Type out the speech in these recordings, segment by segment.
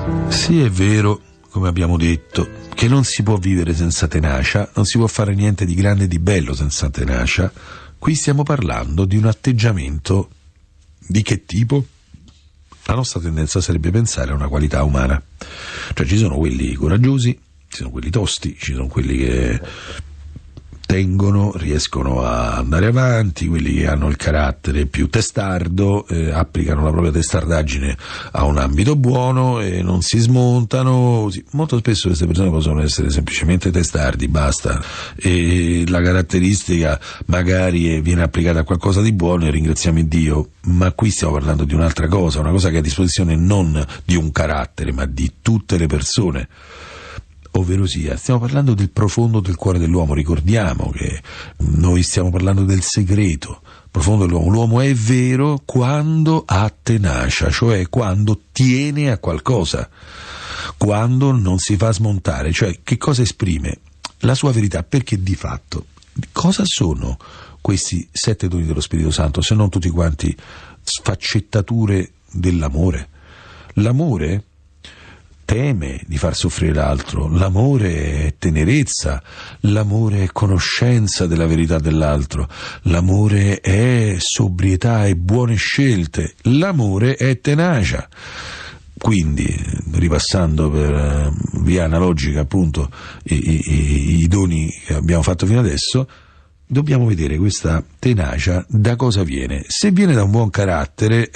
Sì, è vero, come abbiamo detto, che non si può vivere senza tenacia, non si può fare niente di grande e di bello senza tenacia. Qui stiamo parlando di un atteggiamento di che tipo? La nostra tendenza sarebbe pensare a una qualità umana. Cioè ci sono quelli coraggiosi, ci sono quelli tosti, ci sono quelli che tengono, riescono a andare avanti, quelli che hanno il carattere più testardo, applicano la propria testardaggine a un ambito buono e non si smontano. Molto spesso queste persone possono essere semplicemente testardi, basta, e la caratteristica magari viene applicata a qualcosa di buono e ringraziamo Dio, ma qui stiamo parlando di un'altra cosa, una cosa che è a disposizione non di un carattere ma di tutte le persone. Ovvero sia, stiamo parlando del profondo del cuore dell'uomo. Ricordiamo che noi stiamo parlando del segreto profondo dell'uomo. L'uomo è vero quando ha tenacia, cioè quando tiene a qualcosa, quando non si fa smontare. Cioè, che cosa esprime? La sua verità, perché di fatto cosa sono questi 7 doni dello Spirito Santo, se non tutti quanti sfaccettature dell'amore? L'amore teme di far soffrire l'altro, l'amore è tenerezza, l'amore è conoscenza della verità dell'altro, l'amore è sobrietà e buone scelte, l'amore è tenacia. Quindi, ripassando per via analogica appunto i doni che abbiamo fatto fino adesso, dobbiamo vedere questa tenacia da cosa viene. Se viene da un buon carattere,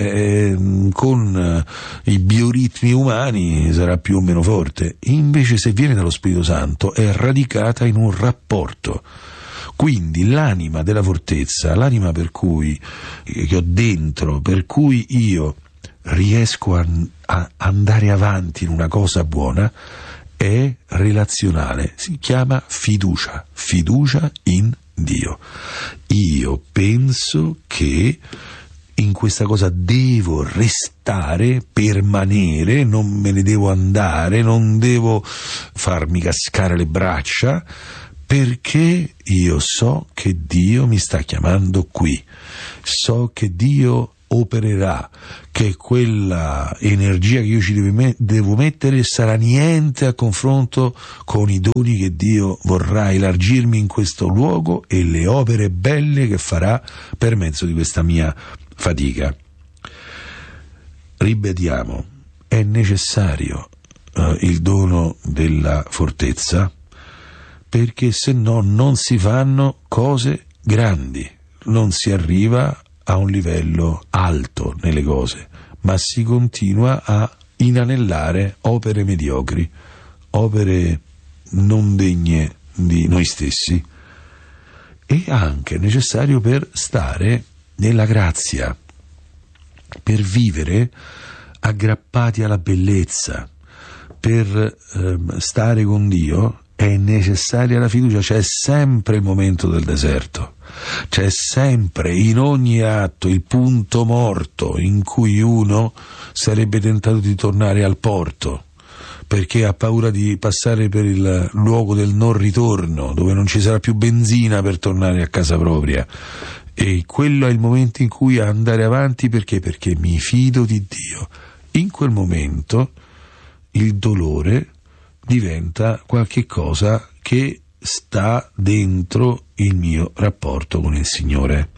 con i bioritmi umani sarà più o meno forte. Invece se viene dallo Spirito Santo è radicata in un rapporto. Quindi l'anima della fortezza, l'anima per cui che ho dentro, per cui io riesco a andare avanti in una cosa buona, è relazionale, si chiama fiducia in Dio. Io penso che in questa cosa devo restare, permanere, non me ne devo andare, non devo farmi cascare le braccia, perché io so che Dio mi sta chiamando qui, so che Dio opererà, che quella energia che io ci devo mettere sarà niente a confronto con i doni che Dio vorrà elargirmi in questo luogo e le opere belle che farà per mezzo di questa mia fatica. Ribadiamo, è necessario il dono della fortezza, perché se no non si fanno cose grandi, non si arriva a un livello alto nelle cose, ma si continua a inanellare opere mediocri, opere non degne di noi stessi. È anche necessario per stare nella grazia, per vivere aggrappati alla bellezza, per stare con Dio è necessaria la fiducia. C'è sempre il momento del deserto, c'è sempre in ogni atto il punto morto in cui uno sarebbe tentato di tornare al porto perché ha paura di passare per il luogo del non ritorno, dove non ci sarà più benzina per tornare a casa propria, e quello è il momento in cui andare avanti. Perché mi fido di Dio. In quel momento il dolore diventa qualche cosa che sta dentro il mio rapporto con il Signore.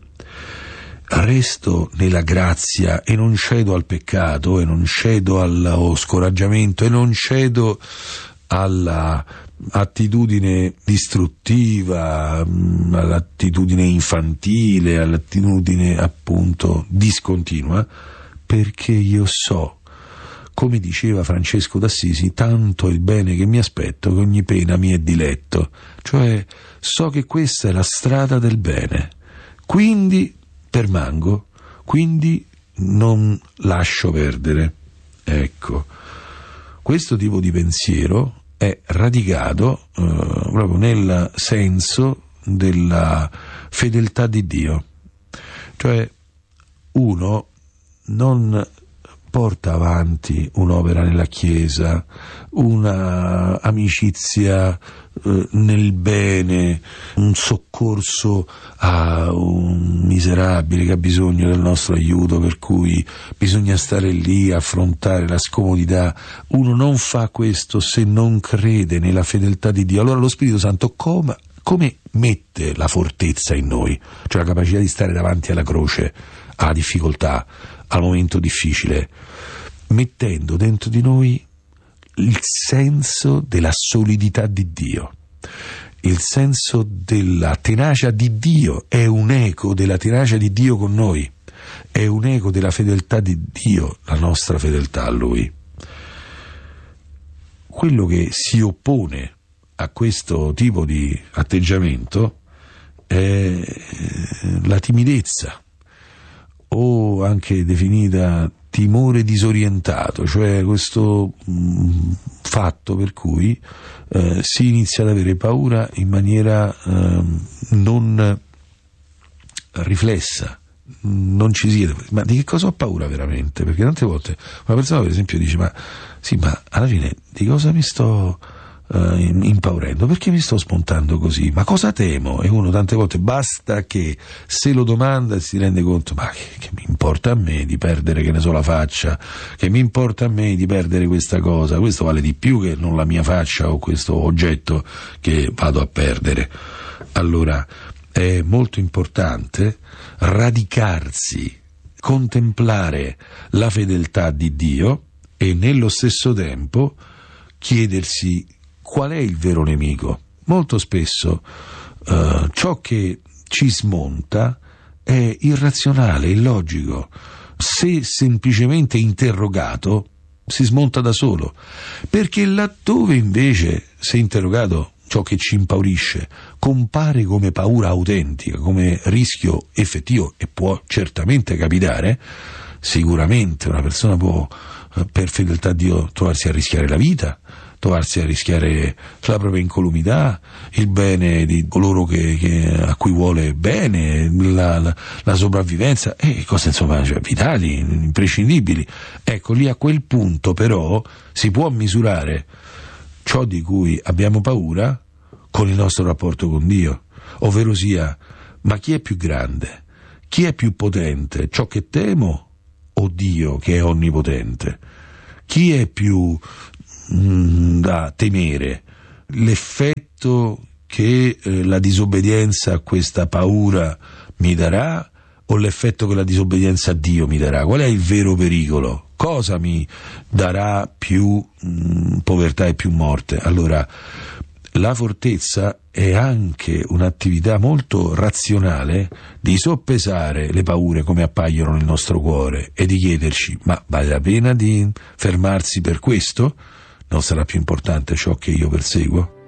Resto nella grazia e non cedo al peccato, e non cedo allo scoraggiamento, e non cedo alla attitudine distruttiva, all'attitudine infantile, all'attitudine appunto discontinua, perché io so, come diceva Francesco d'Assisi, tanto è il bene che mi aspetto che ogni pena mi è diletto. Cioè, so che questa è la strada del bene, quindi permango, quindi non lascio perdere. Ecco, questo tipo di pensiero è radicato proprio nel senso della fedeltà di Dio. Cioè, uno non porta avanti un'opera nella Chiesa, una amicizia nel bene, un soccorso a un miserabile che ha bisogno del nostro aiuto, per cui bisogna stare lì a affrontare la scomodità. Uno non fa questo se non crede nella fedeltà di Dio. Allora lo Spirito Santo come mette la fortezza in noi, cioè la capacità di stare davanti alla croce, alla difficoltà, al momento difficile, mettendo dentro di noi il senso della solidità di Dio, il senso della tenacia di Dio. È un eco della tenacia di Dio con noi, è un eco della fedeltà di Dio, la nostra fedeltà a Lui. Quello che si oppone a questo tipo di atteggiamento è la timidezza, o anche definita timore disorientato, cioè questo fatto per cui si inizia ad avere paura in maniera non riflessa, non ci siede. Ma di che cosa ho paura veramente? Perché tante volte una persona, per esempio, dice: ma alla fine di cosa mi sto impaurendo? Perché mi sto spuntando così? Ma cosa temo? E uno tante volte basta che se lo domanda si rende conto: ma che mi importa a me di perdere, che ne so, la faccia? Che mi importa a me di perdere questa cosa? Questo vale di più che non la mia faccia o questo oggetto che vado a perdere. Allora è molto importante radicarsi, contemplare la fedeltà di Dio e nello stesso tempo chiedersi qual è il vero nemico. Molto spesso ciò che ci smonta è irrazionale, illogico. Se semplicemente interrogato, si smonta da solo. Perché laddove invece, se interrogato, ciò che ci impaurisce compare come paura autentica, come rischio effettivo, e può certamente capitare, sicuramente una persona può, per fedeltà a Dio, trovarsi a rischiare la vita, trovarsi a rischiare la propria incolumità, il bene di coloro a cui vuole bene, la sopravvivenza, e cose insomma, cioè, vitali, imprescindibili. Ecco, lì a quel punto però si può misurare ciò di cui abbiamo paura con il nostro rapporto con Dio, ovvero sia: ma chi è più grande? Chi è più potente? Ciò che temo o Dio che è onnipotente? Chi è più da temere? L'effetto che la disobbedienza a questa paura mi darà, o l'effetto che la disobbedienza a Dio mi darà? Qual è il vero pericolo? Cosa mi darà più povertà e più morte? Allora, la fortezza è anche un'attività molto razionale di soppesare le paure come appaiono nel nostro cuore e di chiederci: ma vale la pena di fermarsi per questo? Non sarà più importante ciò che io perseguo?